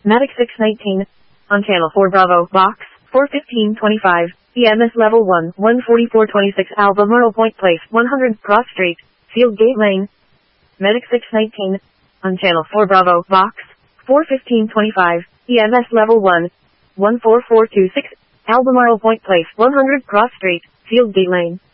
Medic 619. On Channel 4 Bravo, Box 41525. EMS Level 1, 14426 Albemarle Point Place, 100 Cross Street, Field Gate Lane. Medic 619. On Channel 4 Bravo, Box 41525. EMS Level 1, 14426 Albemarle Point Place, 100 Cross Street, Field Gate Lane.